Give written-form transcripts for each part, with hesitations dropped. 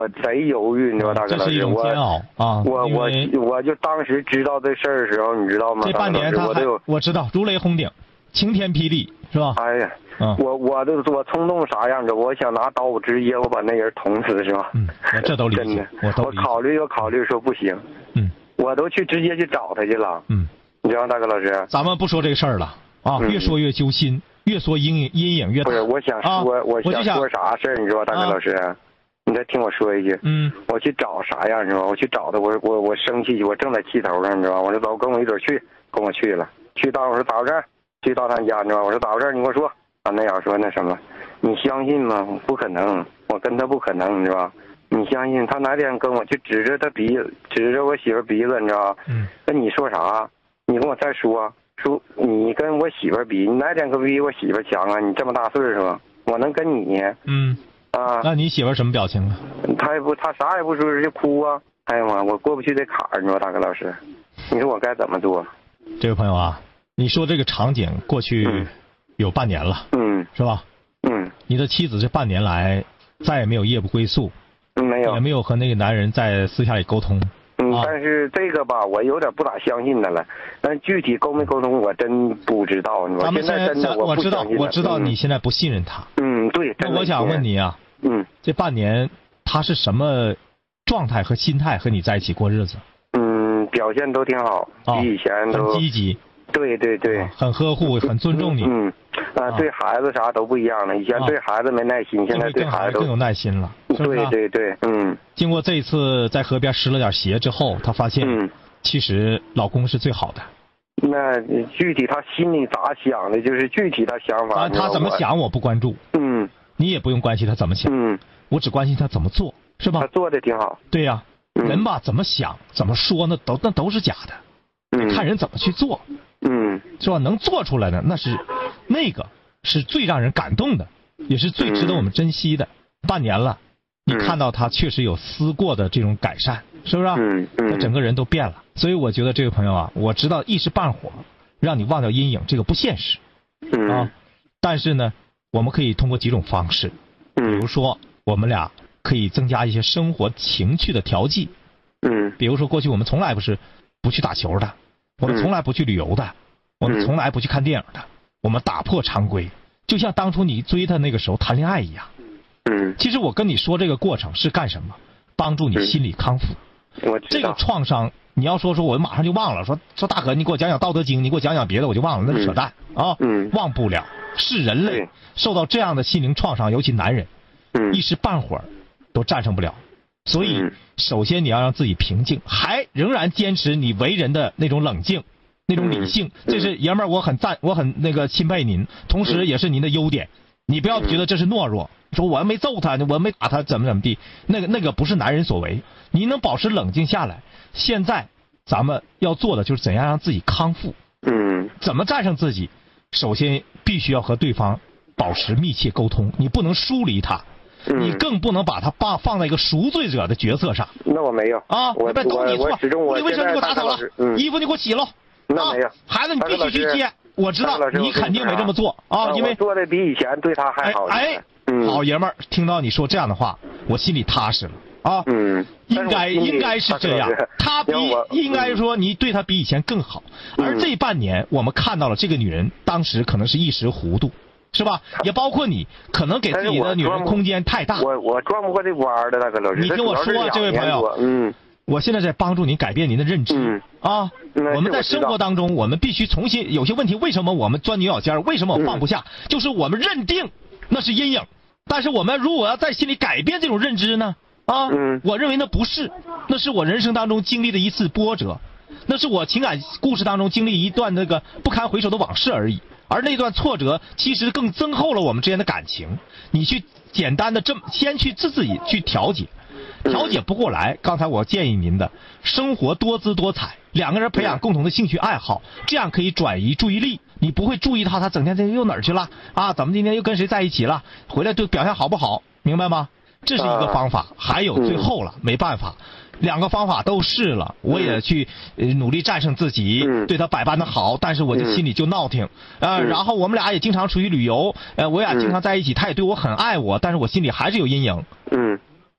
我贼犹豫，你知道大哥老师， 这是一种煎熬啊！ 我就当时知道这事儿的时候，你知道吗？ 这半年我知道如雷轰顶，晴天霹雳，是吧？ 哎呀，我冲动啥样子？我想拿刀，我直接我把那人捅死，是吧？ 我这都理解， 真的，我考虑说不行，我都直接去找他去了，你知道大哥老师？ 咱们不说这个事儿了啊，越说越揪心，越说阴影越大。 不是，我想说，我想说啥事儿，你知道大哥老师？你再听我说一句，我去找啥样，你知道吗？我去找他，我生气，我正在气头上，你知道吗？我说走，跟我一准去，跟我去了，去到我说咋回事？去到他家，你知道吗？我说咋回事？你给我说。那样说那什么，你相信吗？不可能，我跟他不可能，你知道吧？你相信他哪天跟我就指着他鼻子，指着我媳妇鼻子，你知道吧？那你说啥？你跟我再说你跟我媳妇比，你哪点可比我媳妇强啊？你这么大岁数，我能跟你？ 那你媳妇什么表情啊？ 他啥也不说，就哭啊！哎呀妈，我过不去这坎儿，你说大哥老师，你说我该怎么做？ 这位朋友啊，你说这个场景过去有半年了，是吧？你的妻子这半年来再也没有夜不归宿， 没有， 也没有和那个男人在私下里沟通。 但是这个吧，我有点不咋相信他了。但具体沟没沟通，我真不知道。 咱们现在真的我知道你现在不信任他。 对。 那我想问你啊，这半年他是什么状态和心态和你在一起过日子？ 表现都挺好，比以前都很积极。 对， 很呵护，很尊重你。 对孩子啥都不一样了。以前对孩子没耐心，现在对孩子更有耐心了。 对， 经过这一次在河边湿了点鞋之后，他发现，其实老公是最好的。 那具体他心里咋想的，就是具体他想法。 他怎么想我不关注。你也不用关心他怎么想。我只关心他怎么做，是吧？ 他做的挺好。 对呀，人吧怎么想怎么说那都是假的，看人怎么去做。是吧？能做出来的那个是最让人感动的，也是最值得我们珍惜的。半年了，你看到他确实有思过的这种改善，是不是？他整个人都变了。所以我觉得这位朋友啊，我知道一时半会儿让你忘掉阴影，这个不现实。但是呢，我们可以通过几种方式，比如说我们俩可以增加一些生活情趣的调剂。比如说过去我们从来不去打球的，我们从来不去旅游的，我们从来不去看电影的，我们打破常规，就像当初你追他那个时候谈恋爱一样。其实我跟你说这个过程是干什么？帮助你心理康复。这个创伤，你要说我马上就忘了，说大哥你给我讲讲《道德经》，你给我讲讲别的我就忘了，那是扯淡啊！忘不了，是人类受到这样的心灵创伤，尤其男人，一时半会儿都战胜不了。所以首先你要让自己平静，还仍然坚持你为人的那种冷静，那种理性。这是爷们儿，我很那个钦佩您，同时也是您的优点。你不要觉得这是懦弱，说我没揍他，我没打他，怎么地，那个不是男人所为。你能保持冷静下来，现在咱们要做的就是怎样让自己康复。怎么战胜自己？首先必须要和对方保持密切沟通，你不能疏离他。你更不能把他放在一个赎罪者的角色上。 那我没有啊， 我始终你卫生你给我打扫了，衣服你给我洗了。 那没有， 孩子你必须去接。我知道你肯定没这么做啊，因为做的比以前对他还好。 好爷们儿，听到你说这样的话，我心里踏实了啊。应该是这样，他应该说你对他比以前更好。而这半年我们看到了这个女人当时可能是一时糊涂。是吧？也包括你可能给自己的女人空间太大。 我转不过这弯的那个老师。 你听我说，这位朋友，我现在在帮助你改变您的认知啊。我们在生活当中，我们必须重新有些问题，为什么我们钻牛角尖？为什么我放不下？就是我们认定那是阴影，但是我们如果要在心里改变这种认知呢？我认为那不是，那是我人生当中经历的一次波折，那是我情感故事当中经历一段那个不堪回首的往事而已。而那段挫折其实更增厚了我们之间的感情。你去简单的先去自己去调节不过来。刚才我建议您的，生活多姿多彩，两个人培养共同的兴趣爱好，这样可以转移注意力。你不会注意他整天又哪儿去了啊？怎么今天又跟谁在一起了？回来对表现好不好？明白吗？这是一个方法。还有最后了，没办法。两个方法都试了，我也去努力战胜自己，对他百般的好，但是我就心里就闹挺然后我们俩也经常出去旅游，我俩经常在一起，他也对我很爱我，但是我心里还是有阴影。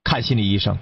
看心理医生。